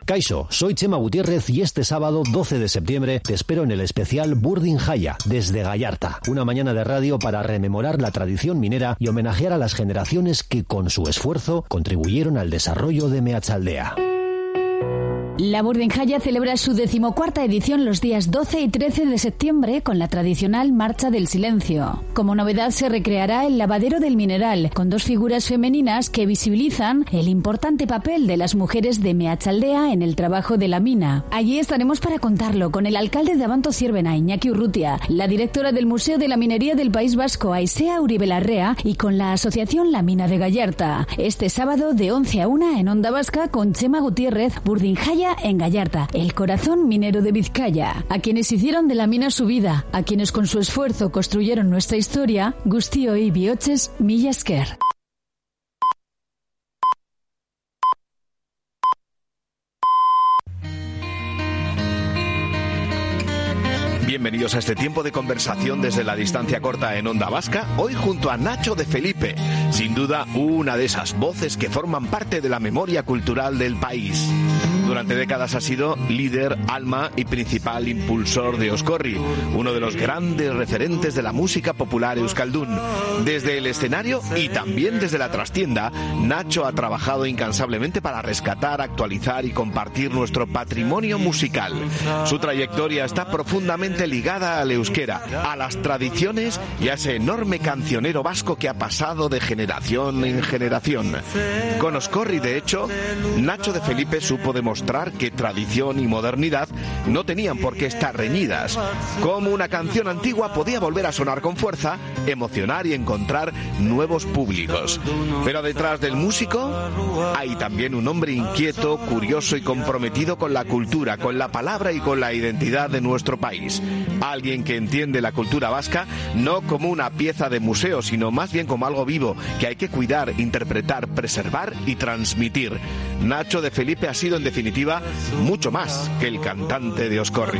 Kaixo, soy Chema Gutiérrez y este sábado 12 de septiembre te espero en el especial Burdin Jaya, desde Gallarta. Una mañana de radio para rememorar la tradición minera y homenajear a las generaciones que con su esfuerzo contribuyeron al desarrollo de Meatzaldea. La Burdin Jaya celebra su 14ª edición los días 12 y 13 de septiembre con la tradicional Marcha del Silencio. Como novedad se recreará el lavadero del mineral, con 2 figuras femeninas que visibilizan el importante papel de las mujeres de Meatzaldea en el trabajo de la mina. Allí estaremos para contarlo con el alcalde de Abanto Zierbena, Iñaki Urrutia, la directora del Museo de la Minería del País Vasco, Aisea Uribe Larrea, y con la asociación La Mina de Gallarta. Este sábado de 11 a 1 en Onda Vasca con Chema Gutiérrez, Burdin Jaya en Gallarta, el corazón minero de Vizcaya. A quienes hicieron de la mina su vida, a quienes con su esfuerzo construyeron nuestra historia, guztioi bihotxez mila esker. Bienvenidos a este tiempo de conversación desde la distancia corta en Onda Vasca, hoy junto a Nacho de Felipe, sin duda una de esas voces que forman parte de la memoria cultural del país. Durante décadas ha sido líder, alma y principal impulsor de Euskorri, uno de los grandes referentes de la música popular euskaldun. Desde el escenario y también desde la trastienda, Nacho ha trabajado incansablemente para rescatar, actualizar y compartir nuestro patrimonio musical. Su trayectoria está profundamente ligada al euskera, a las tradiciones y a ese enorme cancionero vasco que ha pasado de generación en generación. Con Euskorri, de hecho, Nacho de Felipe supo demostrar que tradición y modernidad no tenían por qué estar reñidas. Como una canción antigua podía volver a sonar con fuerza, emocionar y encontrar nuevos públicos. Pero detrás del músico hay también un hombre inquieto, curioso y comprometido con la cultura, con la palabra y con la identidad de nuestro país. Alguien que entiende la cultura vasca no como una pieza de museo, sino más bien como algo vivo que hay que cuidar, interpretar, preservar y transmitir. Nacho de Felipe ha sido en definitiva mucho más que el cantante de Euskorri.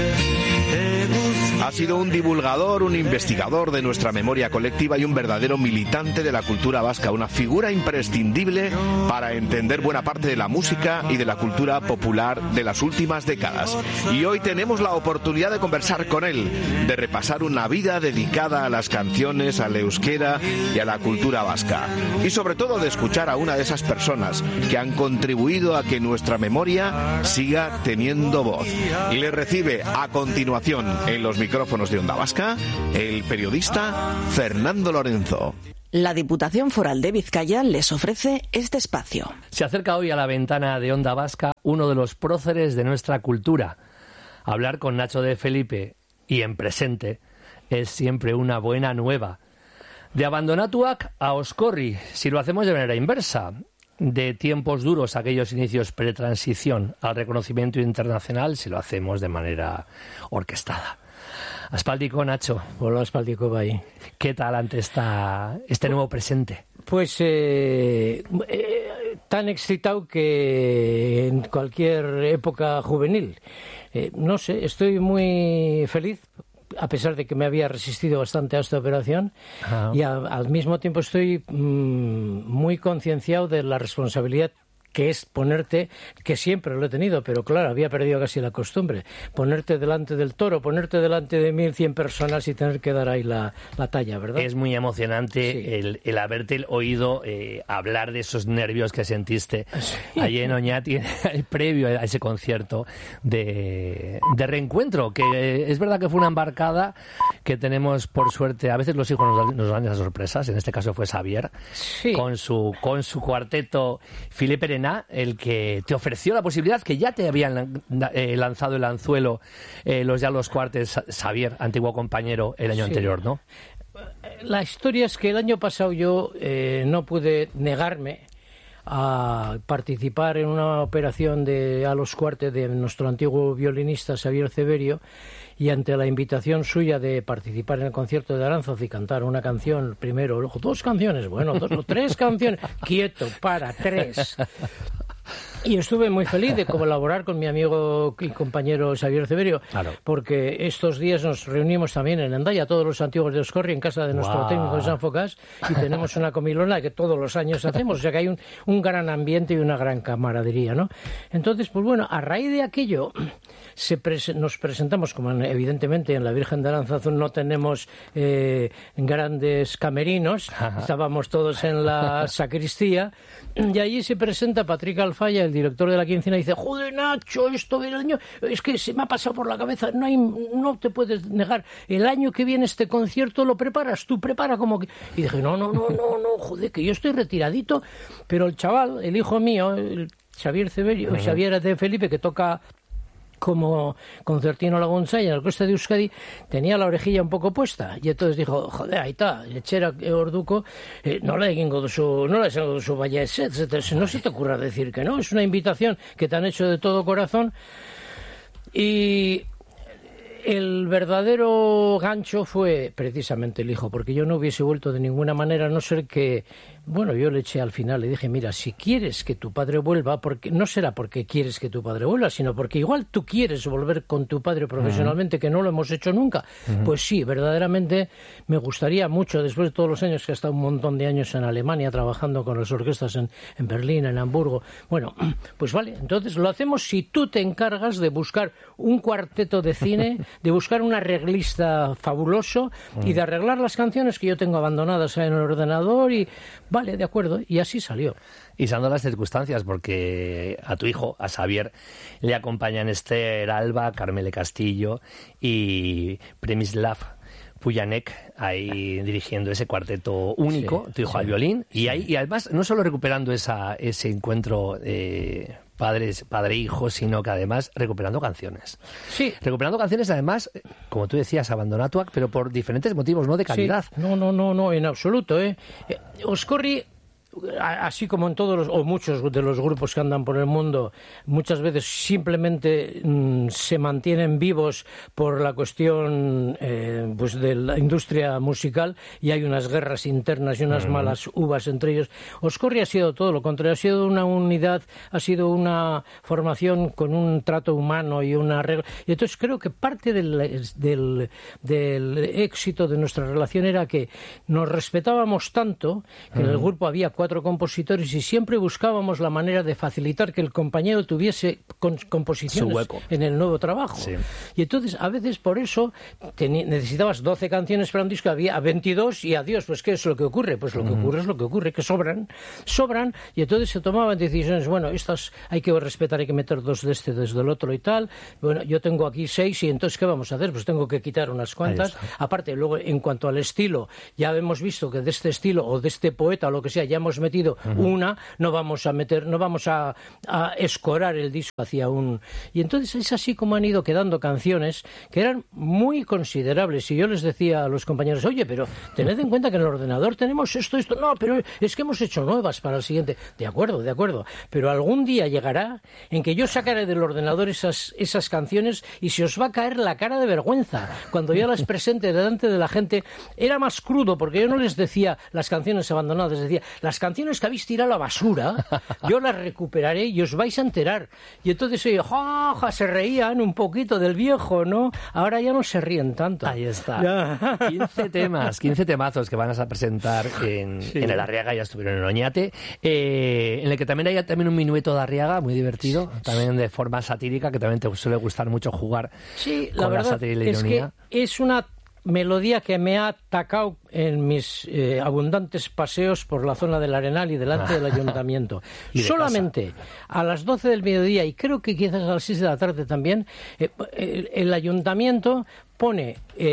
Ha sido un divulgador, un investigador de nuestra memoria colectiva y un verdadero militante de la cultura vasca, una figura imprescindible para entender buena parte de la música y de la cultura popular de las últimas décadas. Y hoy tenemos la oportunidad de conversar con él, de repasar una vida dedicada a las canciones, al euskera y a la cultura vasca. Y sobre todo de escuchar a una de esas personas que han contribuido a que nuestra memoria siga teniendo voz. Y le recibe a continuación en los micrófonos de Onda Vasca el periodista Fernando Lorenzo. La Diputación Foral de Vizcaya les ofrece este espacio. Se acerca hoy a la ventana de Onda Vasca uno de los próceres de nuestra cultura. Hablar con Nacho de Felipe y en presente es siempre una buena nueva. De Abandonatuak a Euskorri, si lo hacemos de manera inversa. De tiempos duros, aquellos inicios pretransición al reconocimiento internacional, si lo hacemos de manera orquestada. Aspaldiko, Nacho. Hola, Aspaldiko, bai. ¿Qué tal ante este nuevo presente? Pues tan excitado que en cualquier época juvenil. No sé, estoy muy feliz, a pesar de que me había resistido bastante a esta operación. Ajá. Y al mismo tiempo estoy muy concienciado de la responsabilidad que es ponerte, que siempre lo he tenido, pero claro, había perdido casi la costumbre, ponerte delante del toro, ponerte delante de 1.100 personas y tener que dar ahí la talla, ¿verdad? Es muy emocionante, sí, el haberte oído hablar de esos nervios que sentiste, sí, allí en Oñati, previo a ese concierto de reencuentro, que es verdad que fue una embarcada que tenemos, por suerte, a veces los hijos nos dan esas sorpresas, en este caso fue Xavier, sí, con su cuarteto Philippe Perena, el que te ofreció la posibilidad, que ya te habían lanzado el anzuelo los cuartes, Xavier, antiguo compañero, el año anterior, ¿no? La historia es que el año pasado yo no pude negarme a participar en una operación a los cuartes de nuestro antiguo violinista Xavier Ceberio, y ante la invitación suya de participar en el concierto de Aránzazu y cantar una canción primero, luego 2 canciones, bueno, 2 o 3 canciones, quieto, para 3. Y estuve muy feliz de colaborar con mi amigo y compañero Xavier Ceberio, porque estos días nos reunimos también en Hendaya, todos los antiguos de Oscorri, en casa de nuestro técnico de San Focas, y tenemos una comilona que todos los años hacemos, o sea que hay un gran ambiente y una gran camaradería, ¿no? Entonces, pues bueno, a raíz de aquello nos presentamos, como evidentemente en la Virgen de Aranzazú no tenemos grandes camerinos, estábamos todos en la sacristía, y allí se presenta Patrick Alfaya, el director de la quincena, y dice: joder, Nacho, esto del año, es que se me ha pasado por la cabeza, no te puedes negar, el año que viene este concierto lo preparas, tú prepara como que... Y dije, no, joder, que yo estoy retiradito, pero el chaval, el hijo mío, el Xavier Ceberio, Xavier de Felipe, que toca como concertino la Gonzalla en la costa de Euskadi, tenía la orejilla un poco puesta, y entonces dijo: joder, ahí está, etxera orduko, no le egingo duzu vaya ezetz, no se te ocurra decir que no, es una invitación que te han hecho de todo corazón. Y el verdadero gancho fue precisamente el hijo, porque yo no hubiese vuelto de ninguna manera, a no ser que, bueno, yo le eché al final, le dije: mira, si quieres que tu padre vuelva, porque no será porque quieres que tu padre vuelva, sino porque igual tú quieres volver con tu padre profesionalmente, que no lo hemos hecho nunca. Pues sí, verdaderamente me gustaría mucho, después de todos los años que he estado un montón de años en Alemania trabajando con las orquestas en Berlín, en Hamburgo. Bueno, pues vale, entonces lo hacemos si tú te encargas de buscar un cuarteto de cine, de buscar un arreglista fabuloso y de arreglar las canciones que yo tengo abandonadas en el ordenador y... Vale, de acuerdo, y así salió. Y dando las circunstancias, porque a tu hijo, a Xavier, le acompañan Esther Alba, Carmele Castillo y Premislav Pujanek, ahí dirigiendo ese cuarteto único, tu hijo al violín, y además no solo recuperando ese encuentro padre-hijo, sino que además recuperando canciones. Sí. Recuperando canciones, además, como tú decías, abandonatuak, pero por diferentes motivos, no de calidad. Sí. No, en absoluto. Oscorri, así como en todos o muchos de los grupos que andan por el mundo, muchas veces simplemente se mantienen vivos por la cuestión pues de la industria musical, y hay unas guerras internas y unas malas uvas entre ellos. Oscorri ha sido todo lo contrario, ha sido una unidad, ha sido una formación con un trato humano y una regla. Y entonces creo que parte del éxito de nuestra relación era que nos respetábamos tanto que en el grupo había 4 compositores y siempre buscábamos la manera de facilitar que el compañero tuviese composiciones en el nuevo trabajo. Sí. Y entonces, a veces, por eso, necesitabas 12 canciones para un disco, había 22 y adiós. Pues, ¿qué es lo que ocurre? Pues lo que ocurre es lo que ocurre, que sobran, y entonces se tomaban decisiones. Bueno, estas hay que respetar, hay que meter 2 de este, 2 del otro y tal. Bueno, yo tengo aquí 6 y entonces, ¿qué vamos a hacer? Pues tengo que quitar unas cuantas. Aparte, luego, en cuanto al estilo, ya hemos visto que de este estilo o de este poeta o lo que sea, ya hemos metido una, no vamos a escorar el disco hacia un... Y entonces es así como han ido quedando canciones que eran muy considerables, y yo les decía a los compañeros: oye, pero tened en cuenta que en el ordenador tenemos esto, no, pero es que hemos hecho nuevas para el siguiente. De acuerdo, pero algún día llegará en que yo sacaré del ordenador esas canciones y se os va a caer la cara de vergüenza cuando yo las presente delante de la gente. Era más crudo, porque yo no les decía las canciones abandonadas, les decía: las canciones que habéis tirado a la basura, yo las recuperaré y os vais a enterar. Y entonces ellos, se reían un poquito del viejo, ¿no? Ahora ya no se ríen tanto. Ahí está. 15 temazos que van a presentar en el Arriaga, ya estuvieron en Oñate, en el que también hay un minueto de Arriaga muy divertido, también de forma satírica, que también te suele gustar mucho jugar con la sátira y la ironía. Que es una melodía que me ha atacado en mis abundantes paseos por la zona del Arenal y delante del ayuntamiento. Solamente a las 12 del mediodía, y creo que quizás a las 6 de la tarde también, el ayuntamiento pone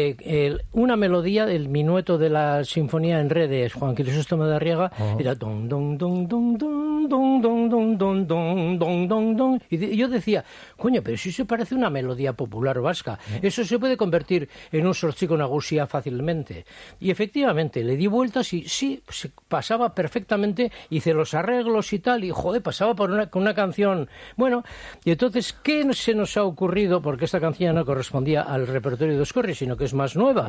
una melodía del minueto de la Sinfonía en Re de Juan Crisóstomo de Arriaga, era don don don don don don don don don don don don don, y yo decía: coño, pero si se parece a una melodía popular vasca, eso se puede convertir en un sorchico nagusia fácilmente. Y efectivamente le di vueltas y sí, se pasaba perfectamente, hice los arreglos y tal, y joder, pasaba con una canción. Bueno, y entonces, ¿qué se nos ha ocurrido? Porque esta canción no correspondía al repertorio de Oscorri, sino que es más nueva.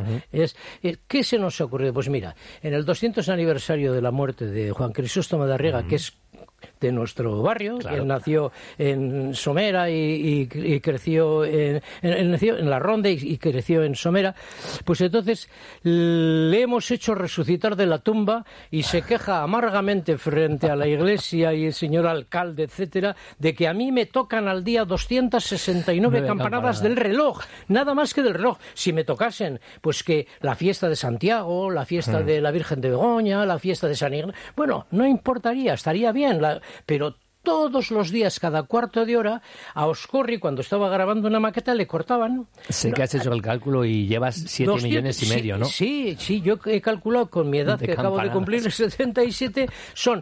¿Qué se nos ha ocurrido? Pues mira, en el 200 aniversario de la muerte de Juan Crisóstomo de Arriaga, que es de nuestro barrio. Claro. Él nació en Somera y creció nació en La Ronda y creció en Somera. Pues entonces le hemos hecho resucitar de la tumba y se queja amargamente frente a la iglesia y el señor alcalde, etcétera, de que a mí me tocan al día 269 campanadas del reloj, nada más que del reloj. Si me tocasen, pues que la fiesta de Santiago, la fiesta de la Virgen de Begoña, la fiesta de San Ignacio, bueno, no importaría, estaría bien, pero todos los días, cada cuarto de hora, a Oscorri, cuando estaba grabando una maqueta, le cortaban. Sé que has hecho el cálculo y llevas 7 millones y medio, ¿no? Sí, yo he calculado con mi edad, que acabo de cumplir 77, son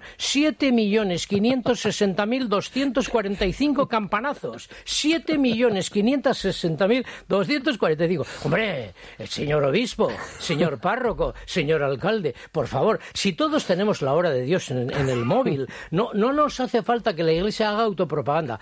7.560.245 campanazos. 7.560.245. Hombre, señor obispo, señor párroco, señor alcalde, por favor, si todos tenemos la hora de Dios en el móvil, no nos hace falta que la Iglesia haga autopropaganda.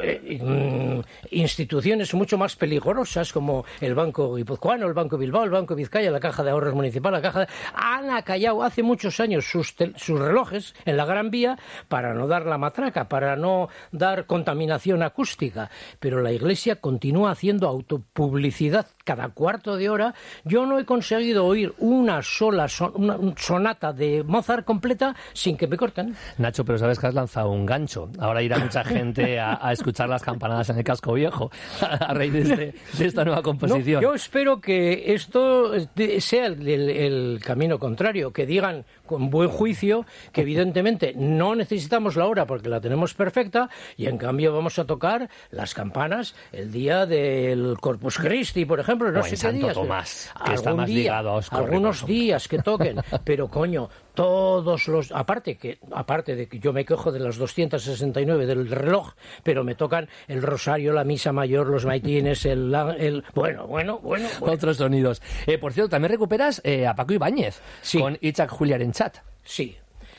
Instituciones mucho más peligrosas como el Banco Guipuzcoano, el Banco Bilbao, el Banco Vizcaya, la Caja de Ahorros Municipal, han acallado hace muchos años sus relojes en la Gran Vía para no dar la matraca, para no dar contaminación acústica. Pero la Iglesia continúa haciendo autopublicidad cada cuarto de hora. Yo no he conseguido oír una sola sonata de Mozart completa sin que me corten. Nacho, pero sabes que has lanzado un gancho. Ahora irá mucha gente a escuchar las campanadas en el casco viejo a raíz de esta nueva composición. No, yo espero que esto sea el camino contrario, que digan con buen juicio que evidentemente no necesitamos la hora porque la tenemos perfecta y en cambio vamos a tocar las campanas el día del Corpus Christi, por ejemplo, no sé qué días. Tomás, que está más ligado a Oscorri, algunos días que toquen, pero coño, todos los... Aparte de que yo me quejo de las 269 del reloj, pero me tocan el rosario, la misa mayor, los maitines, bueno. Otros sonidos. Por cierto, también recuperas a Paco Ibáñez, sí, con Itzhak Juliarentzat. Sí.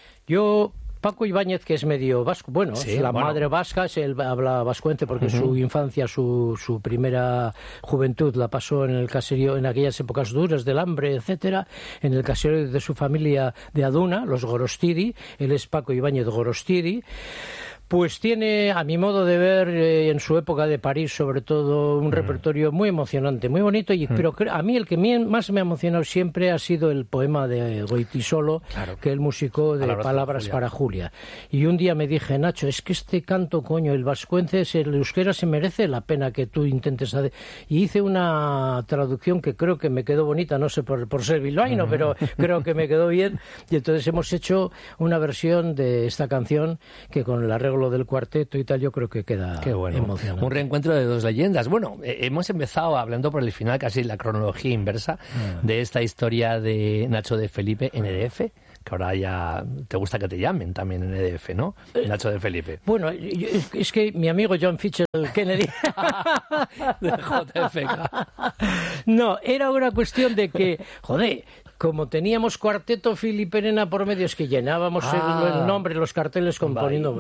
Paco Ibáñez, que es medio vasco, sí, madre vasca, él habla vascuence porque su infancia, su primera juventud la pasó en el caserío, en aquellas épocas duras del hambre, etcétera, en el caserío de su familia de Aduna, los Gorostidi. Él es Paco Ibáñez Gorostidi. Pues tiene, a mi modo de ver, en su época de París, sobre todo, un repertorio muy emocionante, muy bonito, pero a mí el que más me ha emocionado siempre ha sido el poema de Goitisolo, claro, que él musicó de Palabras para Julia. Y un día me dije, Nacho, es que este canto, coño, el vascuence, el euskera se merece la pena que tú intentes hacer. Y hice una traducción que creo que me quedó bonita, no sé por ser bilbaíno, pero creo que me quedó bien. Y entonces hemos hecho una versión de esta canción que con el arreglo del cuarteto y tal, yo creo que queda emocionante. Un reencuentro de dos leyendas. Bueno, hemos empezado hablando por el final, casi la cronología inversa de esta historia de Nacho de Felipe, NDF, que ahora ya te gusta que te llamen también NDF, ¿no? Nacho de Felipe. Bueno, es que mi amigo John Fitzgerald Kennedy de JFK. No, era una cuestión de que, joder, como teníamos cuarteto Filiperena por medio, es que llenábamos el nombre, los carteles componiendo...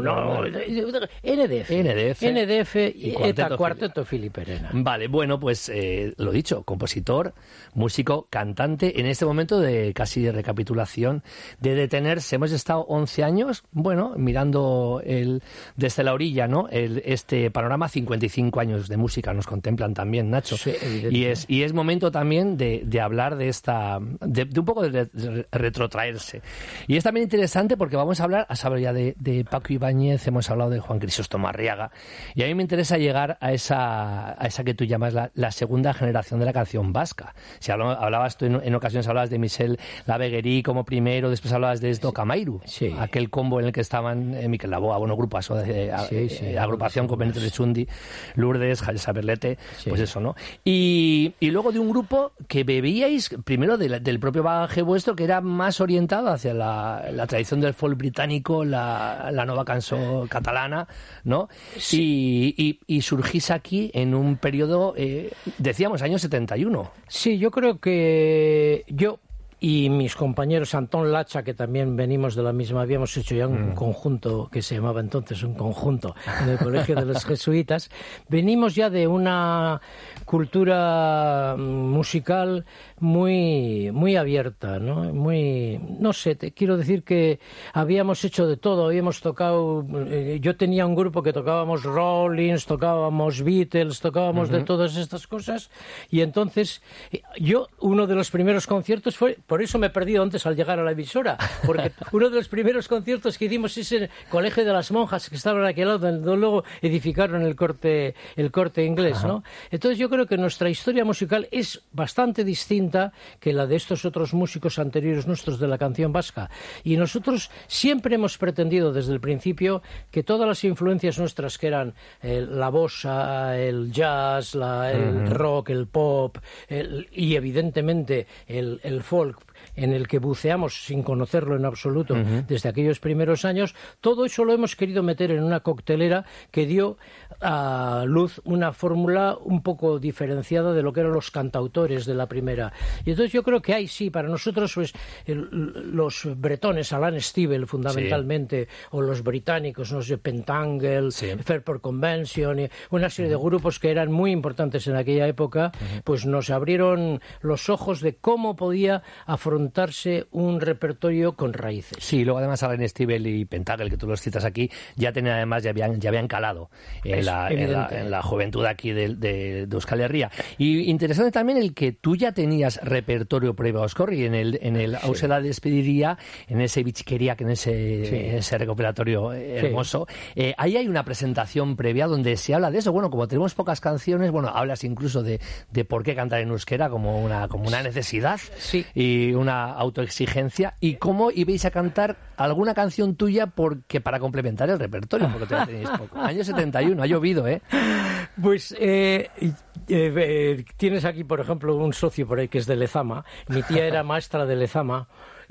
NDF y cuarteto Filiperena. Vale, bueno, pues lo dicho, compositor, músico, cantante, en este momento de casi de recapitulación, de detenerse. Hemos estado 11 años, bueno, mirando desde la orilla, ¿no? Este panorama, 55 años de música nos contemplan también, Nacho. Sí, y es momento también de hablar de un poco de retrotraerse. Y es también interesante porque vamos a hablar, has hablado ya de Paco Ibáñez, hemos hablado de Juan Crisóstomo Arriaga, y a mí me interesa llegar a esa que tú llamas la segunda generación de la canción vasca. Si hablabas tú en ocasiones, hablabas de Michel Laveguerí como primero, después hablabas de Esdo Camairu, sí, aquel combo en el que estaban Miquel Laboa, grupo agrupación con Benito Lechundi, Lourdes, Javier Saberlete, sí, pues eso, ¿no? Y luego de un grupo que bebíais primero del propio bagaje vuestro, que era más orientado hacia la tradición del folk británico, la nueva canción catalana, ¿no? Sí. Y surgís aquí en un periodo, decíamos, años 71. Sí, yo creo que y mis compañeros Antón Lacha, que también venimos de la misma, habíamos hecho ya un conjunto que se llamaba entonces un conjunto en el Colegio de los Jesuitas, venimos ya de una cultura musical muy abierta, ¿no? No sé, te quiero decir que habíamos hecho de todo, habíamos tocado, yo tenía un grupo que tocábamos Rollins, tocábamos Beatles, tocábamos de todas estas cosas, y entonces uno de los primeros conciertos fue, por eso me he perdido antes al llegar a la emisora, porque uno de los primeros conciertos que hicimos es en el Colegio de las Monjas, que estaban aquí al lado, donde luego edificaron el Corte Inglés, ¿no? Entonces yo creo que nuestra historia musical es bastante distinta que la de estos otros músicos anteriores nuestros de la canción vasca, y nosotros siempre hemos pretendido desde el principio que todas las influencias nuestras, que eran la bossa, el jazz, el rock, el pop, y evidentemente el folk, en el que buceamos sin conocerlo en absoluto desde aquellos primeros años, todo eso lo hemos querido meter en una coctelera que dio a luz una fórmula un poco diferenciada de lo que eran los cantautores de la primera. Y entonces yo creo que hay, sí, para nosotros pues los bretones, Alan Stivell fundamentalmente, o los británicos, no sé, Pentangle, Fairport Convention, y una serie de grupos que eran muy importantes en aquella época, pues nos abrieron los ojos de cómo podía afrontarse un repertorio con raíces. Sí, luego además Alan Stivell y Pentangle, que tú los citas aquí, ya habían calado en la juventud aquí de Euskal Herria. Y interesante también el que tú ya tenías repertorio previo a Oscorri, en el Hause la despediría, en ese Bichquería, en ese recopilatorio hermoso. Ahí hay una presentación previa donde se habla de eso. Bueno, como tenemos pocas canciones, hablas incluso de por qué cantar en euskera como una necesidad y una autoexigencia, y cómo ibais a cantar alguna canción tuya para complementar el repertorio, porque todavía tenéis poco. Año 71, ha llovido, ¿eh? Pues tienes aquí, por ejemplo, un socio por ahí que es de Lezama. Mi tía era maestra de Lezama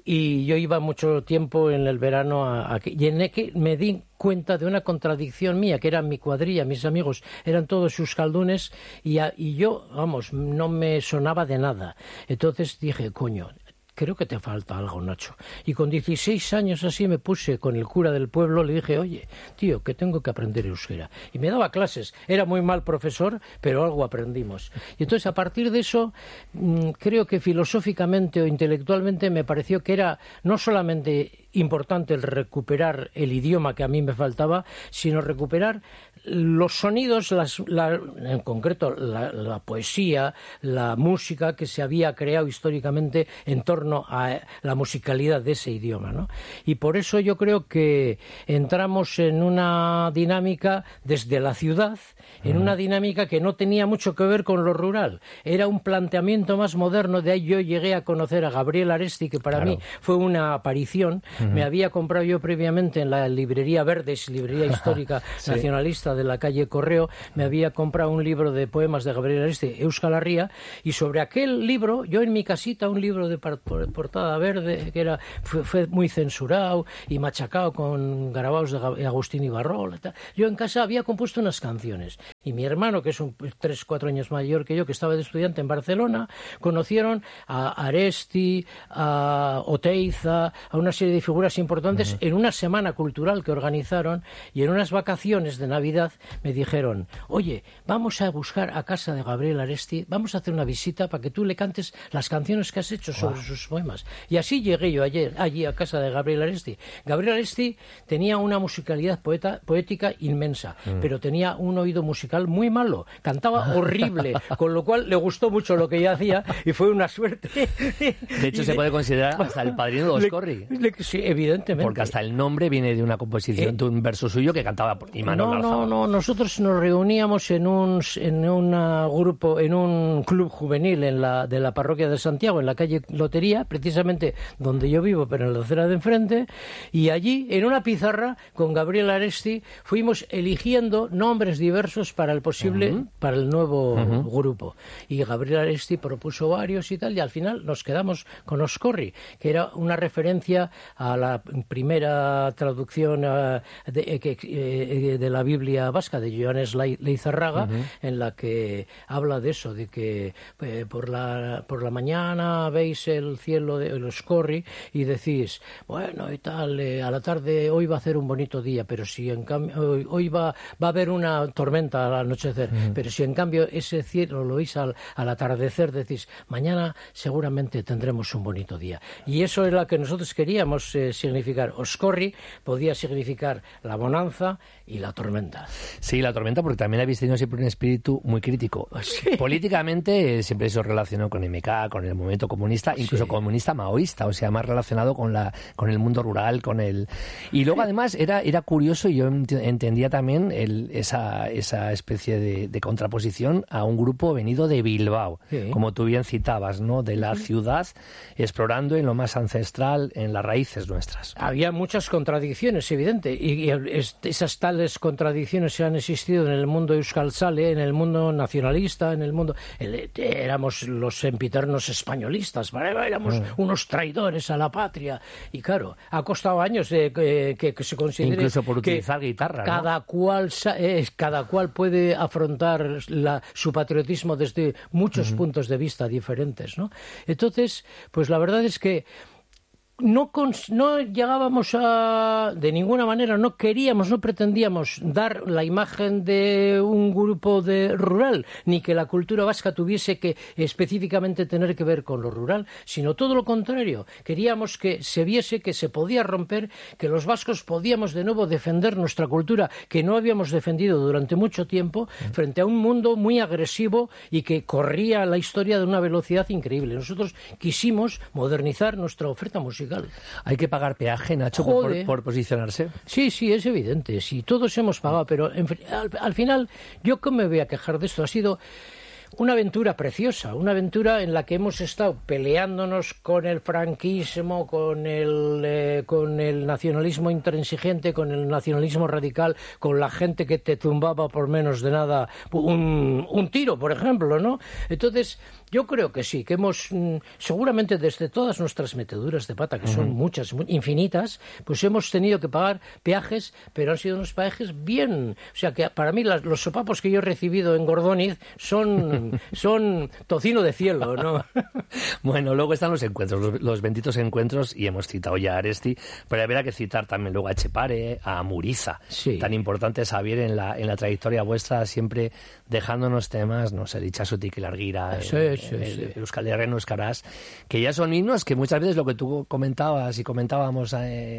y yo iba mucho tiempo en el verano aquí, y en que me di cuenta de una contradicción mía, que era mi cuadrilla, mis amigos eran todos euskaldunes, y yo, no me sonaba de nada. Entonces dije, coño, creo que te falta algo, Nacho. Y con 16 años así me puse con el cura del pueblo, le dije, oye, tío, que tengo que aprender euskera. Y me daba clases. Era muy mal profesor, pero algo aprendimos. Y entonces, a partir de eso, creo que filosóficamente o intelectualmente me pareció que era no solamente importante el recuperar el idioma que a mí me faltaba, sino recuperar los sonidos, en concreto la poesía, la música que se había creado históricamente en torno a la musicalidad de ese idioma, ¿no? Y por eso yo creo que entramos en una dinámica desde la ciudad, en una dinámica que no tenía mucho que ver con lo rural. Era un planteamiento más moderno. De ahí yo llegué a conocer a Gabriel Aresti, que para mí fue una aparición. Me había comprado yo previamente en la librería Verdes, librería histórica nacionalista de la calle Correo, me había comprado un libro de poemas de Gabriel Aresti, Euskal Herria, y sobre aquel libro, yo en mi casita, un libro de portada verde, que fue muy censurado y machacado con garabaos de Agustín Ibarrola. Yo en casa había compuesto unas canciones, y mi hermano, que es 3-4 años mayor que yo, que estaba de estudiante en Barcelona, conocieron a Aresti, a Oteiza, a una serie de figuras importantes en una semana cultural que organizaron, y en unas vacaciones de Navidad me dijeron, oye, vamos a buscar a casa de Gabriel Aresti, vamos a hacer una visita para que tú le cantes las canciones que has hecho sobre sus poemas. Y así llegué yo allí a casa de Gabriel Aresti. Gabriel Aresti tenía una musicalidad poética inmensa, pero tenía un oído musical muy malo, cantaba horrible, con lo cual le gustó mucho lo que yo hacía y fue una suerte. De hecho, se puede considerar hasta el padrino de Oscorri. Sí, evidentemente. Porque hasta el nombre viene de una composición, de un verso suyo que cantaba Imanol Alzábal. No, nosotros nos reuníamos en un grupo, en un club juvenil de la parroquia de Santiago, en la calle Lotería, precisamente donde yo vivo, pero en la acera de enfrente, y allí, en una pizarra, con Gabriel Aresti, fuimos eligiendo nombres diversos para el nuevo grupo. Y Gabriel Aresti propuso varios y tal, y al final nos quedamos con Oscorri, que era una referencia a a la primera traducción de la Biblia vasca de Joanes Leizarraga, en la que habla de eso, de que por la mañana veis el cielo de Oscorri y decís, bueno, y tal, a la tarde hoy va a hacer un bonito día, pero si en cambio hoy va a haber una tormenta al anochecer, pero si en cambio ese cielo lo veis al atardecer, decís, mañana seguramente tendremos un bonito día. Y eso es lo que nosotros queríamos significar. Oscorri podía significar la bonanza y la tormenta. Sí, la tormenta, porque también habéis tenido siempre un espíritu muy crítico. Sí. Políticamente siempre eso relacionó con MK, con el movimiento comunista, incluso comunista maoísta, o sea, más relacionado con el mundo rural, con el... Y luego además era curioso, y yo entendía también esa especie de contraposición a un grupo venido de Bilbao, como tú bien citabas, ¿no? De la ciudad, explorando en lo más ancestral, en las raíces nuestras. Había muchas contradicciones, evidente, y esas tales contradicciones han existido en el mundo euskaltzale, en el mundo nacionalista, en el mundo... éramos los sempiternos españolistas, éramos unos traidores a la patria, y claro, ha costado años que se considere... Incluso por utilizar guitarra, ¿no? Cada cual puede afrontar su patriotismo desde muchos puntos de vista diferentes, ¿no? Entonces, pues la verdad es que no llegábamos de ninguna manera, no queríamos, no pretendíamos dar la imagen de un grupo rural, ni que la cultura vasca tuviese que específicamente tener que ver con lo rural, sino todo lo contrario. Queríamos que se viese que se podía romper, que los vascos podíamos de nuevo defender nuestra cultura, que no habíamos defendido durante mucho tiempo, frente a un mundo muy agresivo y que corría la historia de una velocidad increíble. Nosotros quisimos modernizar nuestra oferta musical. ¿Hay que pagar peaje, Nacho, por posicionarse? Sí, es evidente. Sí, todos hemos pagado, pero al final, ¿yo cómo me voy a quejar de esto? Ha sido una aventura preciosa, una aventura en la que hemos estado peleándonos con el franquismo, con el nacionalismo intransigente, con el nacionalismo radical, con la gente que te tumbaba por menos de nada un tiro, por ejemplo, ¿no? Entonces, yo creo que sí, que hemos, seguramente desde todas nuestras meteduras de pata, que son muchas, infinitas, pues hemos tenido que pagar peajes, pero han sido unos peajes bien. O sea, que para mí los sopapos que yo he recibido en Gordóniz son tocino de cielo, ¿no? Bueno, luego están los encuentros, los benditos encuentros, y hemos citado ya a Aresti, pero habrá que citar también luego a Etxepare, a Muriza. Sí. Tan importante, Xavier, en la trayectoria vuestra, siempre dechándonos temas, no sé, Itxasotik y Larguira, Euskal Herria no Euskaraz, que ya son himnos que muchas veces lo que tú comentabas y comentábamos,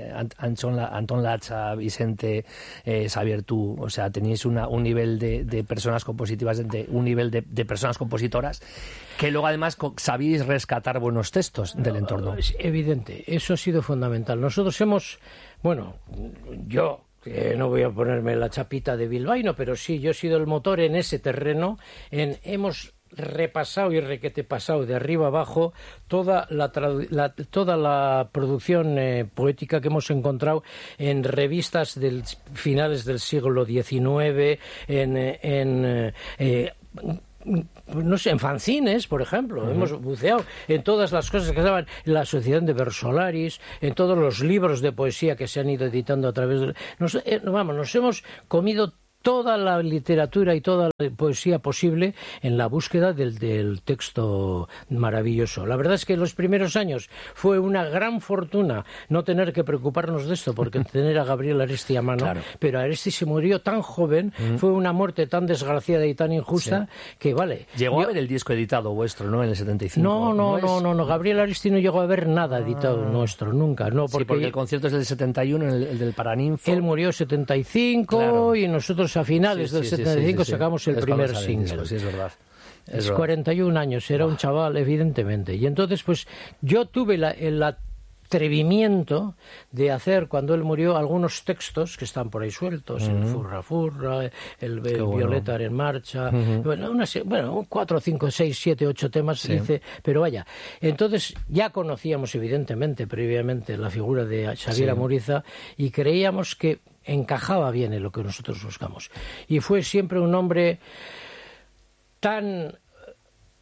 Antón Lacha, Vicente, Xavier, tú, o sea, tenéis un nivel de personas compositivas, un nivel de personas compositoras, que luego además sabéis rescatar buenos textos del entorno. Es evidente, eso ha sido fundamental. Nosotros yo no voy a ponerme la chapita de bilbaíno, pero sí, yo he sido el motor en ese terreno, hemos repasado y requetepasado de arriba abajo toda la producción poética que hemos encontrado en revistas del finales del siglo XIX, no sé, en fanzines, por ejemplo. Hemos buceado en todas las cosas que estaban en la Asociación de Versolaris, en todos los libros de poesía que se han ido editando a través de... Nos hemos comido toda la literatura y toda la poesía posible en la búsqueda del texto maravilloso. La verdad es que en los primeros años fue una gran fortuna no tener que preocuparnos de esto, porque tener a Gabriel Aresti a mano, pero Aresti se murió tan joven, fue una muerte tan desgraciada y tan injusta, que vale. Llegó a ver el disco editado vuestro, ¿no? En el 75. No, Gabriel Aresti no llegó a ver nada editado nuestro, nunca. No, porque el concierto es del 71, el del Paraninfo. Él murió en 75 y nosotros a finales del 75 sacamos el primer single. Sí, es verdad. Es 41 años, era un chaval, evidentemente. Y entonces, pues, yo tuve el atrevimiento de hacer, cuando él murió, algunos textos que están por ahí sueltos, el Furra Furra, el Violeta en Marcha, 4, 5, 6, 7, 8 temas, dice, pero vaya. Entonces, ya conocíamos, evidentemente, previamente, la figura de Xavier Muriza, y creíamos que encajaba bien en lo que nosotros buscamos. Y fue siempre un hombre tan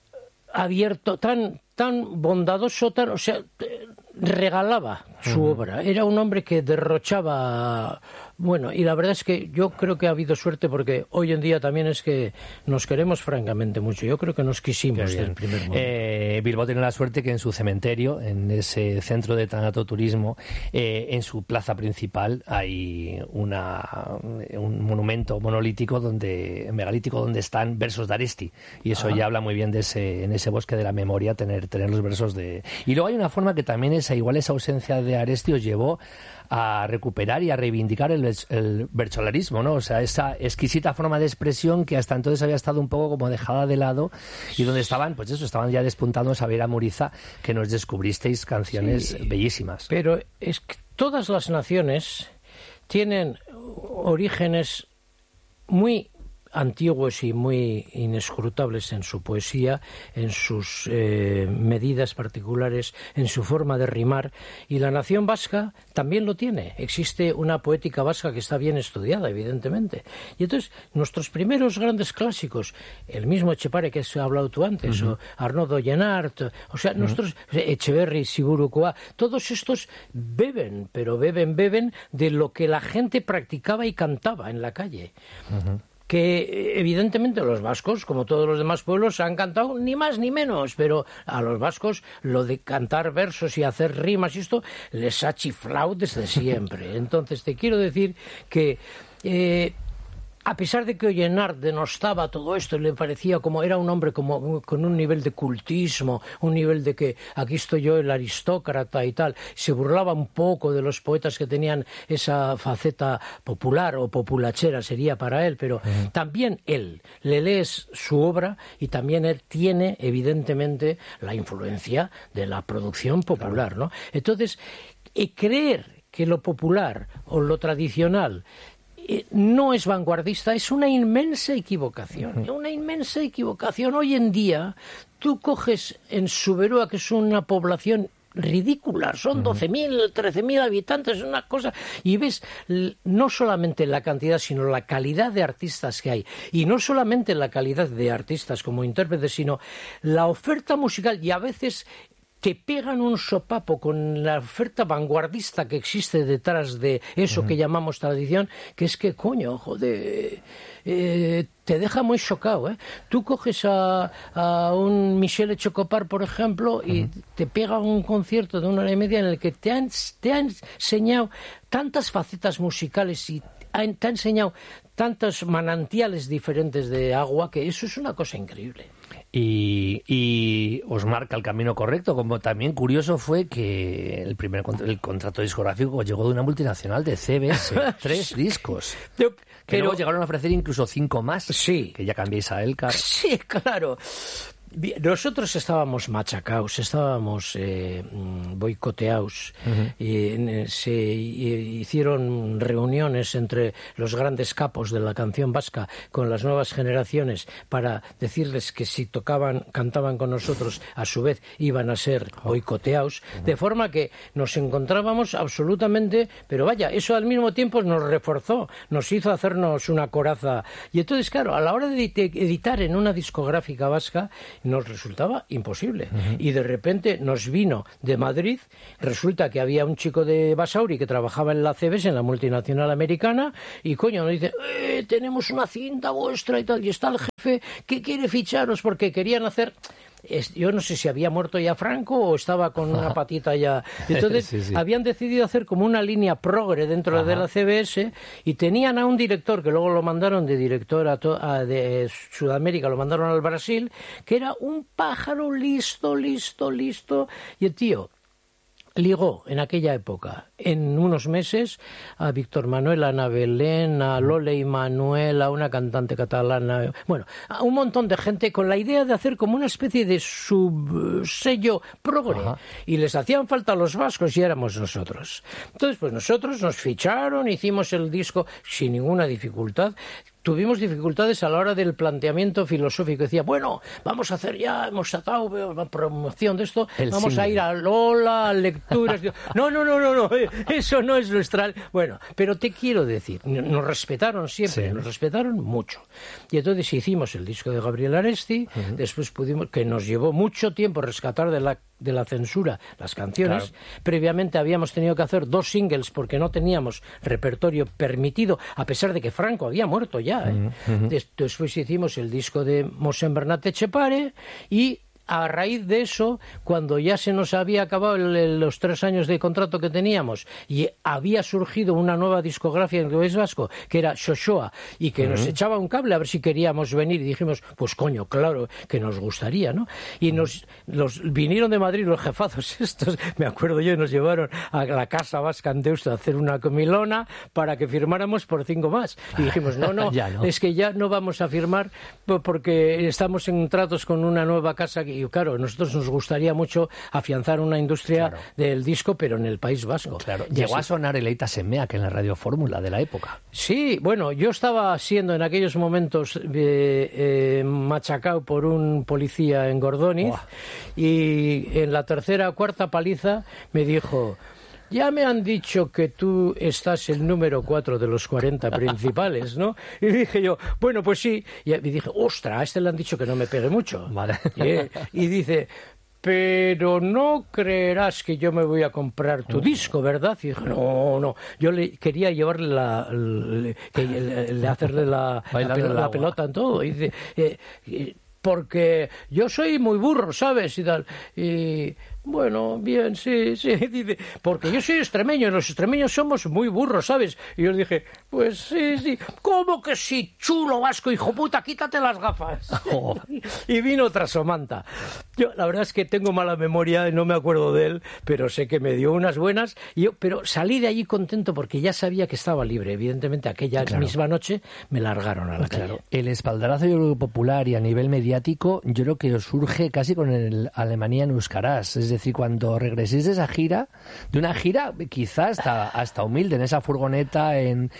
abierto, tan bondadoso, o sea, regalaba su obra. Era un hombre que derrochaba. Bueno, y la verdad es que yo creo que ha habido suerte porque hoy en día también es que nos queremos francamente mucho. Yo creo que nos quisimos desde el primer momento. Bilbao tiene la suerte que en su cementerio, en ese centro de tanatoturismo, en su plaza principal hay un monumento monolítico megalítico donde están versos de Aresti. Y eso ya habla muy bien de en ese bosque de la memoria tener los versos de... Y luego hay una forma que también igual esa ausencia de Aresti os llevó a recuperar y a reivindicar el bercholarismo, ¿no? O sea, esa exquisita forma de expresión que hasta entonces había estado un poco como dejada de lado y donde estaban ya despuntando Xabier Amuriza, que nos descubristeis canciones bellísimas. Pero es que todas las naciones tienen orígenes muy antiguos y muy inescrutables en su poesía, en sus medidas particulares, en su forma de rimar, y la nación vasca también lo tiene. Existe una poética vasca que está bien estudiada, evidentemente. Y entonces, nuestros primeros grandes clásicos, el mismo Etxepare que has hablado tú antes, o Arnaud Dollenart, o sea, nuestros Echeverri, Siburukoa, todos estos beben, pero beben de lo que la gente practicaba y cantaba en la calle. Que evidentemente los vascos, como todos los demás pueblos, han cantado ni más ni menos, pero a los vascos lo de cantar versos y hacer rimas y esto les ha chiflado desde siempre. Entonces te quiero decir que a pesar de que Ollenard denostaba todo esto, le parecía como era un hombre como con un nivel de cultismo, un nivel de que aquí estoy yo, el aristócrata y tal, se burlaba un poco de los poetas que tenían esa faceta popular o populachera, sería para él, pero también él, le lees su obra y también él tiene evidentemente la influencia de la producción popular, ¿no? Entonces, creer que lo popular o lo tradicional no es vanguardista es una inmensa equivocación. Hoy en día tú coges en Suberúa, que es una población ridícula, son 12.000, 13.000 habitantes, es una cosa, y ves no solamente la cantidad, sino la calidad de artistas que hay, y no solamente la calidad de artistas como intérpretes, sino la oferta musical, y a veces te pegan un sopapo con la oferta vanguardista que existe detrás de eso que llamamos tradición, que es que, coño, joder, te deja muy chocado, ¿eh? Tú coges a un Michel Chocopar, por ejemplo, y te pega un concierto de 1 hora y media en el que te ha enseñado tantas facetas musicales y te ha enseñado tantos manantiales diferentes de agua, que eso es una cosa increíble. Y os marca el camino correcto. Como también curioso fue que el contrato discográfico llegó de una multinacional de CBS, 3 discos, que luego llegaron a ofrecer incluso 5 más, que ya cambiéis a Elcar. Sí, claro. Nosotros estábamos machacados, estábamos boicoteados, y se hicieron reuniones entre los grandes capos de la canción vasca con las nuevas generaciones para decirles que si cantaban con nosotros, a su vez iban a ser boicoteados, de forma que nos encontrábamos absolutamente, pero vaya, eso al mismo tiempo nos reforzó, nos hizo hacernos una coraza, y entonces claro, a la hora de editar en una discográfica vasca nos resultaba imposible. Y de repente nos vino de Madrid, resulta que había un chico de Basauri que trabajaba en la CBS, en la multinacional americana, y coño, nos dice, tenemos una cinta vuestra y tal, y está el jefe que quiere ficharos, porque querían hacer... Yo no sé si había muerto ya Franco o estaba con una patita ya. Entonces habían decidido hacer como una línea progre dentro de la CBS, y tenían a un director que luego lo mandaron de director de Sudamérica, lo mandaron al Brasil, que era un pájaro listo, y el tío ligó en aquella época, en unos meses, a Víctor Manuel, a Ana Belén, a Lole y Manuel, a una cantante catalana, bueno, a un montón de gente con la idea de hacer como una especie de subsello progre. Y les hacían falta los vascos y éramos nosotros. Entonces, pues nosotros nos ficharon, hicimos el disco sin ninguna dificultad. tuvimos dificultades a la hora del planteamiento filosófico. Decía, bueno, vamos a hacer ya, hemos sacado promoción de esto, vamos a ir a Lola, a lecturas. No, eso no es nuestra... Bueno, pero te quiero decir, nos respetaron siempre, nos respetaron mucho. Y entonces hicimos el disco de Gabriel Aresti, después pudimos, que nos llevó mucho tiempo rescatar de la censura las canciones. Claro. Previamente habíamos tenido que hacer 2 singles porque no teníamos repertorio permitido, a pesar de que Franco había muerto ya. Después hicimos el disco de Mossèn Bernat Etxepare y a raíz de eso, cuando ya se nos había acabado los 3 años de contrato que teníamos y había surgido una nueva discografía en el País Vasco, que era Xoxoa, y que nos echaba un cable a ver si queríamos venir, y dijimos, pues coño, claro que nos gustaría, ¿no? Y vinieron de Madrid los jefazos estos, me acuerdo yo, y nos llevaron a la Casa Vasca en Deusto a hacer una comilona para que firmáramos por 5 más. Y dijimos, no, es que ya no vamos a firmar porque estamos en tratos con una nueva casa y claro, a nosotros nos gustaría mucho afianzar una industria del disco, pero en el País Vasco. Claro. Llegó a sonar el Aita Semeak en la Radio Fórmula de la época. Sí, bueno, yo estaba siendo en aquellos momentos machacado por un policía en Gordóniz y en la 3ª o 4ª paliza me dijo... Ya me han dicho que tú estás el número 4 de los 40 principales, ¿no? Y dije yo, bueno, pues sí. Y dije, ostras, a este le han dicho que no me pegue mucho. Vale. Y dice, pero no creerás que yo me voy a comprar tu disco, ¿verdad? Y dije, no. Yo le quería llevarle hacerle la pelota en todo. Y dice, porque yo soy muy burro, ¿sabes? Y tal. Y... Bueno, bien, sí, dice, porque yo soy extremeño y los extremeños somos muy burros, ¿sabes? Y yo dije, pues sí, ¿cómo que sí? Chulo vasco, hijo puta, quítate las gafas. Y vino Trasomanta. Yo, la verdad es que tengo mala memoria y no me acuerdo de él, pero sé que me dio unas buenas, pero salí de allí contento porque ya sabía que estaba libre. Evidentemente, aquella misma noche me largaron a la calle. El espaldarazo popular y a nivel mediático, yo creo que surge casi con el Alemania en Euskaraz. Es decir, cuando regreséis de una gira quizás hasta humilde, en esa furgoneta,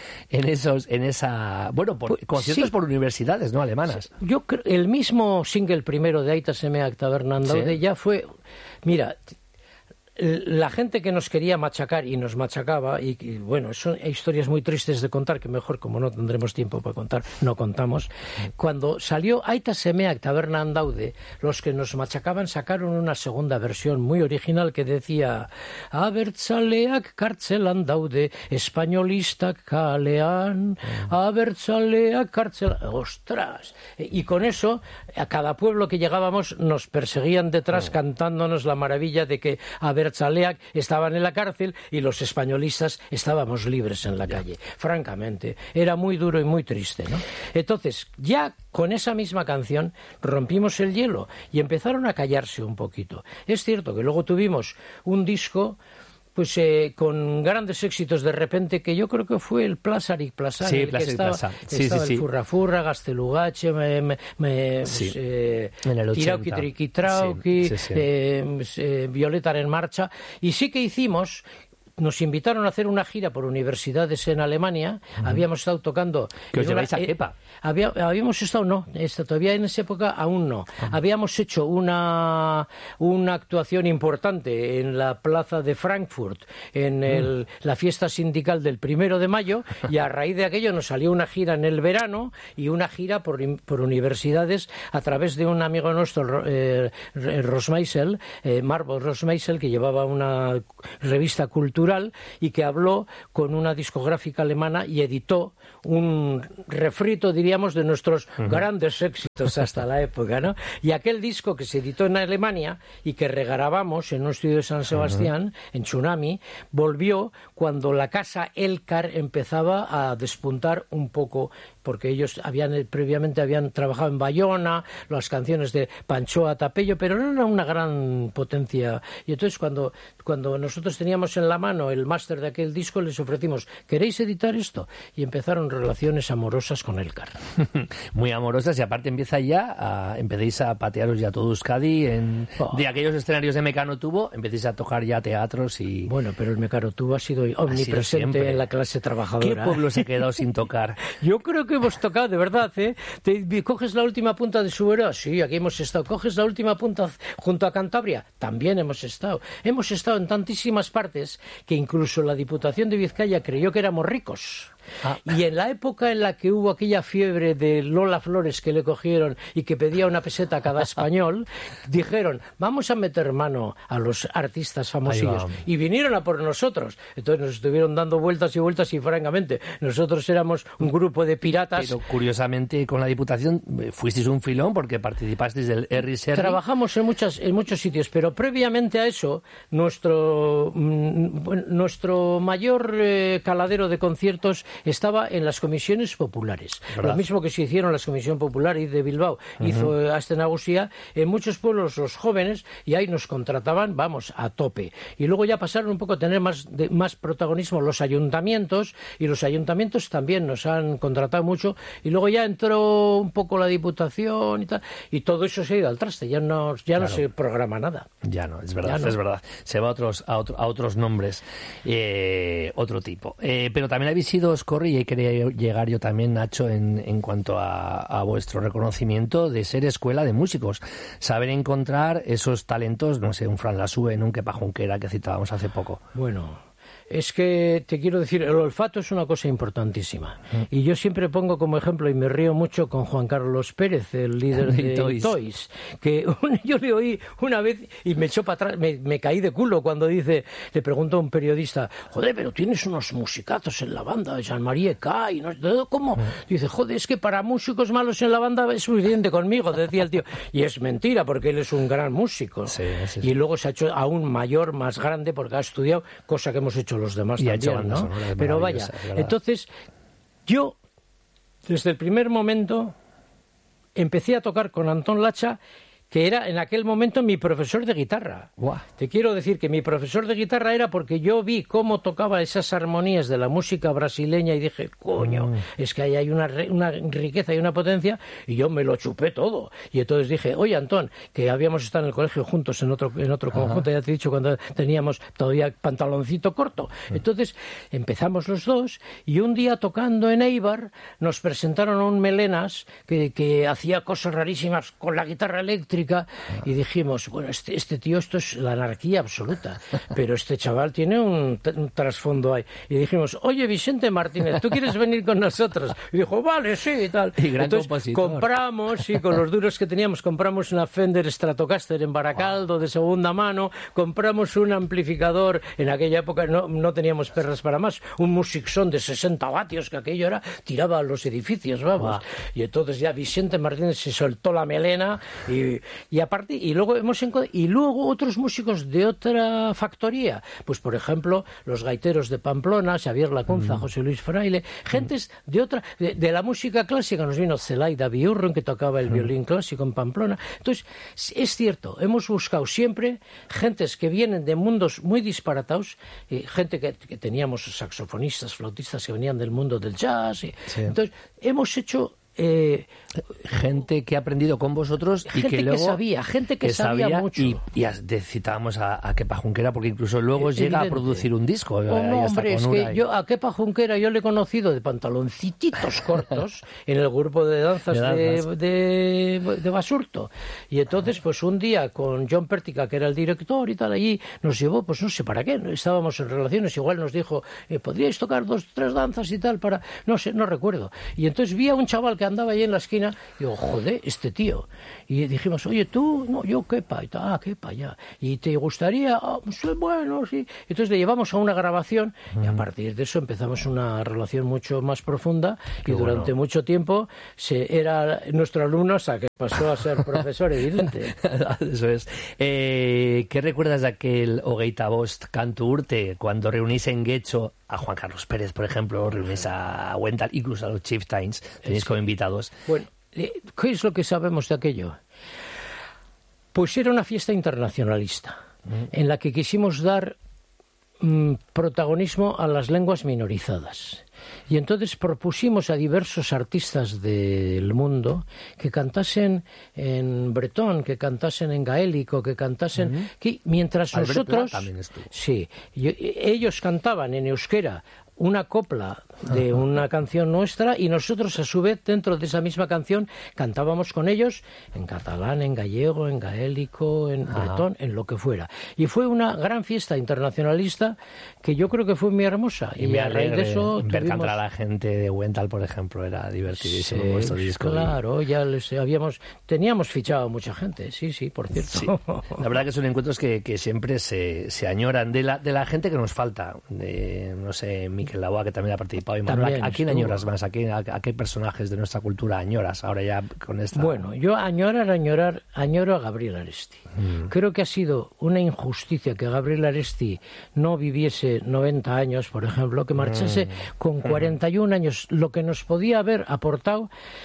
conciertos por universidades, ¿no? Alemanas. Yo creo el mismo single primero de Aita Semeak Taberna Andaude ya fue, mira, la gente que nos quería machacar y nos machacaba, y bueno, son historias muy tristes de contar, que mejor, como no tendremos tiempo para contar, no contamos. Cuando salió Aita Semeak Taberna Andaude, los que nos machacaban sacaron una segunda versión muy original que decía Abertzaleak kartzelan daude, españolistak kalean, Abertzaleak kartzelan... ¡Ostras! Y con eso, a cada pueblo que llegábamos nos perseguían detrás cantándonos la maravilla de que Abertzaleak estaban en la cárcel y los españolistas estábamos libres en la calle. Francamente, era muy duro y muy triste, ¿no? Entonces, ya con esa misma canción rompimos el hielo y empezaron a callarse un poquito. Es cierto que luego tuvimos un disco pues con grandes éxitos de repente, que yo creo que fue el Plazarik Plazan, el que estaba el Furra Furra, Gaztelugatxe, Tirauki Triki Trauki, Violetaren Marcha, y sí que hicimos... Nos invitaron a hacer una gira por universidades en Alemania. Habíamos estado tocando... ¿Que os lleváis a Kepa? Habíamos estado, todavía en esa época aún no. Habíamos hecho una actuación importante en la plaza de Frankfurt, en la fiesta sindical del 1 de mayo, y a raíz de aquello nos salió una gira en el verano y una gira por universidades a través de un amigo nuestro, Rosmeisel, Margot Rosmeisel, que llevaba una revista cultural y que habló con una discográfica alemana y editó un refrito, diríamos, de nuestros grandes éxitos hasta la época, ¿no? Y aquel disco que se editó en Alemania y que regrabamos en un estudio de San Sebastián, en Tsunami, volvió cuando la casa Elkar empezaba a despuntar un poco, porque ellos previamente habían trabajado en Bayona, las canciones de Panchoa Tapello, pero no era una gran potencia. Y entonces cuando nosotros teníamos en la mano hermano, el máster de aquel disco, les ofrecimos, ¿queréis editar esto? Y empezaron relaciones amorosas con Elkar. Muy amorosas, y aparte empecéis a patearos ya todo Euskadi de aquellos escenarios de Mecano Tubo, empecéis a tocar ya teatros y... Bueno, pero el Mecano Tubo ha sido omnipresente en la clase trabajadora. ¿Qué pueblo se ha quedado sin tocar? Yo creo que hemos tocado, de verdad, ¿eh? ¿Coges la última punta de Subero? Sí, aquí hemos estado. ¿Coges la última punta junto a Cantabria? También hemos estado. Hemos estado en tantísimas partes que incluso la Diputación de Vizcaya creyó que éramos ricos. Y en la época en la que hubo aquella fiebre de Lola Flores que le cogieron y que pedía una peseta a cada español, dijeron, vamos a meter mano a los artistas famosillos. Y vinieron a por nosotros. Entonces nos estuvieron dando vueltas y vueltas y, francamente, nosotros éramos un grupo de piratas. Pero, curiosamente, con la Diputación fuisteis un filón porque participasteis del Erri Serri. Trabajamos en muchos sitios, pero previamente a eso, nuestro mayor caladero de conciertos estaba en las comisiones populares. ¿Verdad? Lo mismo que se hicieron las comisiones populares de Bilbao, hizo Astenagusía, en muchos pueblos los jóvenes, y ahí nos contrataban, vamos, a tope. Y luego ya pasaron un poco a tener más protagonismo los ayuntamientos, y los ayuntamientos también nos han contratado mucho, y luego ya entró un poco la Diputación y tal, y todo eso se ha ido al traste, ya no se programa nada. Ya no, es verdad, es verdad. Se va a otros nombres, otro tipo. Pero también habéis sido Corri, y quería llegar yo también, Nacho, en cuanto a vuestro reconocimiento de ser escuela de músicos, saber encontrar esos talentos, no sé, un Fran Lasue, un Kepa Junquera que citábamos hace poco. Bueno, es que te quiero decir, el olfato es una cosa importantísima. Y yo siempre pongo como ejemplo, y me río mucho con Juan Carlos Pérez, el líder de Toys, que yo le oí una vez y me echó para atrás, me caí de culo cuando le preguntó a un periodista, joder, pero tienes unos musicazos en la banda, Jean-Marie K, y no, ¿cómo? Dice, joder, es que para músicos malos en la banda es suficiente conmigo, decía el tío. Y es mentira, porque él es un gran músico. Sí. Y luego se ha hecho aún mayor, más grande, porque ha estudiado, cosa que hemos hecho los demás y también, ¿no? Pero vaya, entonces yo desde el primer momento empecé a tocar con Antón Lacha, que era en aquel momento mi profesor de guitarra. Wow. Te quiero decir que mi profesor de guitarra era porque yo vi cómo tocaba esas armonías de la música brasileña y dije, coño, es que ahí hay una riqueza y una potencia, y yo me lo chupé todo. Y entonces dije, oye, Antón, que habíamos estado en el colegio juntos en otro conjunto, ya te he dicho, cuando teníamos todavía pantaloncito corto. Entonces empezamos los dos, y un día tocando en Eibar nos presentaron a un melenas que hacía cosas rarísimas con la guitarra eléctrica, y dijimos, bueno, este tío, esto es la anarquía absoluta, pero este chaval tiene un trasfondo ahí. Y dijimos, oye, Vicente Martínez, ¿tú quieres venir con nosotros? Y dijo, vale, sí, y tal. Y gran Entonces compositor. Compramos, sí, con los duros que teníamos, compramos una Fender Stratocaster en Baracaldo, de segunda mano, compramos un amplificador, en aquella época no teníamos perras para más, un Music Sound de 60 vatios, que aquello tiraba a los edificios, vamos. Y entonces ya Vicente Martínez se soltó la melena, y luego otros músicos de otra factoría, pues por ejemplo los gaiteros de Pamplona, Xavier Lacunza, José Luis Fraile, gentes de la música clásica. Nos vino Zelaida Biurron, que tocaba el violín clásico en Pamplona. Entonces es cierto, hemos buscado siempre gentes que vienen de mundos muy disparatados, gente que teníamos saxofonistas, flautistas que venían del mundo del jazz, entonces hemos hecho gente que ha aprendido con vosotros y que luego gente que sabía mucho, y citábamos a Kepa Junquera, porque incluso luego llega a producir un disco. Hombre, es que yo a Kepa Junquera yo le he conocido de pantaloncititos cortos en el grupo de danzas de Basurto, y entonces pues un día con John Pertica, que era el director y tal, allí nos llevó, pues no sé para qué, estábamos en relaciones, igual nos dijo, podríais tocar 2 o 3 danzas y tal, para no sé, no recuerdo, y entonces vi a un chaval que andaba ahí en la esquina, y digo, joder, este tío. Y dijimos, oye, tú, no, yo Kepa, y tal, Kepa, ya. ¿Y te gustaría? Bueno, sí. Entonces le llevamos a una grabación, y a partir de eso empezamos una relación mucho más profunda, y durante mucho tiempo era nuestro alumno hasta que pasó a ser profesor, evidente. Eso es. ¿Qué recuerdas de aquel Hogeita Bost Cantu Urte, cuando reunís en Guecho a Juan Carlos Pérez, por ejemplo, reunís a Wendell, incluso a los Chieftains, tenéis como invitados? Bueno, ¿qué es lo que sabemos de aquello? Pues era una fiesta internacionalista, en la que quisimos dar protagonismo a las lenguas minorizadas. Y entonces propusimos a diversos artistas del mundo que cantasen en bretón, que cantasen en gaélico, que cantasen... mientras nosotros... Sí, ellos cantaban en euskera una copla de una canción nuestra y nosotros a su vez dentro de esa misma canción cantábamos con ellos en catalán, en gallego, en gaélico, en bretón, en lo que fuera. Y fue una gran fiesta internacionalista que yo creo que fue muy hermosa. Y a raíz de eso ver cantar a la gente de Wental, por ejemplo, era divertidísimo vuestro disco. Claro, ya teníamos fichado a mucha gente, sí, por cierto. Sí. La verdad que son encuentros que siempre se añoran de la gente que nos falta, de, no sé, Miquel Laboa, que también ha participado. Y Manuel, ¿a quién añoras más? ¿A qué personajes de nuestra cultura añoras ahora ya con esta...? Bueno, yo añoro a Gabriel Aresti. Creo que ha sido una injusticia que Gabriel Aresti no viviese 90 años, por ejemplo, que marchase con 41 años, lo que nos podía haber aportado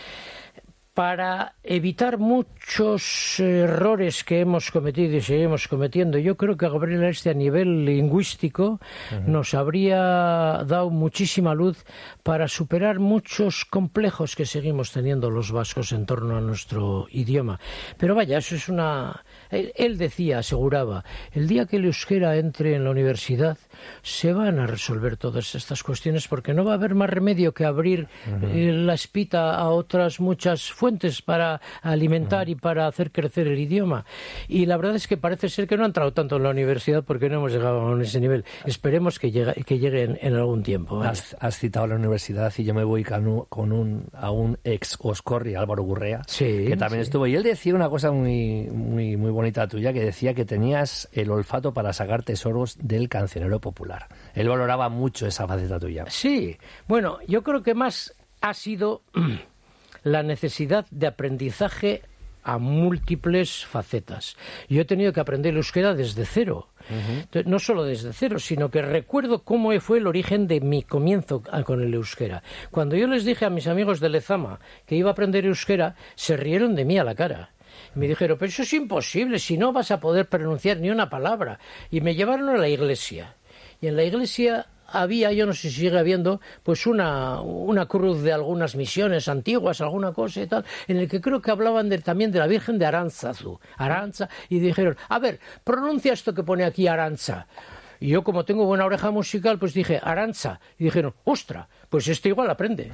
para evitar muchos errores que hemos cometido y seguimos cometiendo. Yo creo que Gabriel Aresti a nivel lingüístico nos habría dado muchísima luz para superar muchos complejos que seguimos teniendo los vascos en torno a nuestro idioma. Pero vaya, eso es una... Él decía, aseguraba, el día que el euskera entre en la universidad se van a resolver todas estas cuestiones porque no va a haber más remedio que abrir la espita a otras muchas fuentes para alimentar y para hacer crecer el idioma. Y la verdad es que parece ser que no ha entrado tanto en la universidad porque no hemos llegado a ese nivel. Esperemos que llegue en algún tiempo. Has citado la universidad y yo me voy a un ex Oscorri, Álvaro Gurrea, que también estuvo. Y él decía una cosa muy, muy, muy bonita tuya, que decía que tenías el olfato para sacar tesoros del cancionero popular. Él valoraba mucho esa faceta tuya. Sí, bueno, yo creo que más ha sido la necesidad de aprendizaje a múltiples facetas. Yo he tenido que aprender el euskera desde cero. Entonces, no solo desde cero, sino que recuerdo cómo fue el origen de mi comienzo con el euskera. Cuando yo les dije a mis amigos de Lezama que iba a aprender euskera, se rieron de mí a la cara. Me dijeron, pero eso es imposible, si no vas a poder pronunciar ni una palabra. Y me llevaron a la iglesia. Y en la iglesia había, yo no sé si sigue habiendo, pues una cruz de algunas misiones antiguas, alguna cosa y tal, en el que creo que hablaban también de la Virgen de Arantzazu, y dijeron, a ver, pronuncia esto que pone aquí Arantza. Y yo, como tengo buena oreja musical, pues dije, Arantza. Y dijeron, ¡ostra! Pues este igual aprende.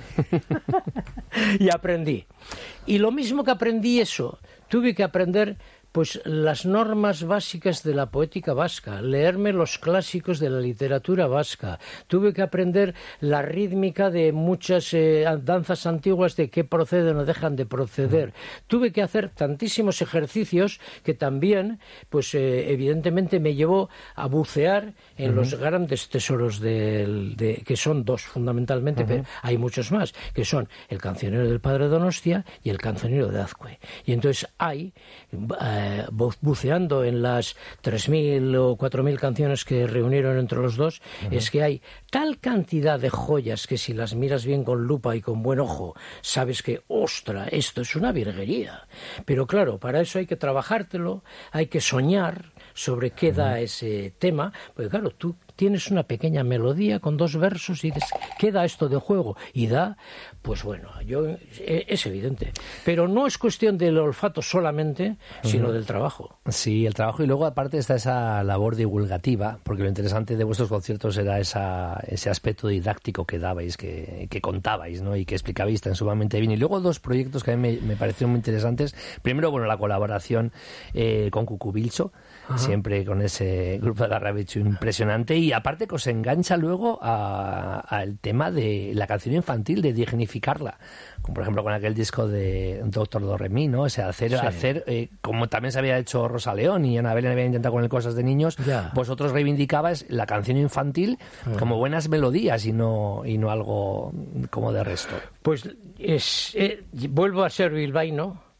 Y aprendí. Y lo mismo que aprendí eso, tuve que aprender pues las normas básicas de la poética vasca, leerme los clásicos de la literatura vasca. Tuve que aprender la rítmica de muchas danzas antiguas, de qué proceden o dejan de proceder. Tuve que hacer tantísimos ejercicios que también, pues evidentemente me llevó a bucear en los grandes tesoros que son dos fundamentalmente, pero hay muchos más, que son el cancionero del Padre Donostia y el cancionero de Azcue. Y entonces hay... buceando en las 3.000 o 4.000 canciones que reunieron entre los dos, es que hay tal cantidad de joyas que si las miras bien con lupa y con buen ojo, sabes que, ostra, esto es una virguería. Pero claro, para eso hay que trabajártelo, hay que soñar sobre qué da ese tema, porque claro, tú tienes una pequeña melodía con dos versos y dices, ¿qué da esto de juego? Y da, pues bueno, es evidente. Pero no es cuestión del olfato solamente, sino del trabajo. Sí, el trabajo, y luego aparte está esa labor divulgativa, porque lo interesante de vuestros conciertos era ese aspecto didáctico que dabais, que contabais, ¿no? Y que explicabais tan sumamente bien. Y luego dos proyectos que a mí me parecieron muy interesantes. Primero, bueno, la colaboración con Cucubilcho, siempre con ese grupo de Garrabechu impresionante, y aparte que os engancha luego al tema de la canción infantil, de dignificarla, como por ejemplo con aquel disco de Doctor Do Re Mi, ¿no? O sea, hacer como también se había hecho Rosa León y Ana Belén había intentado con el Cosas de Niños, vosotros reivindicabais la canción infantil como buenas melodías y no algo como de resto. Pues vuelvo a ser bilbaíno,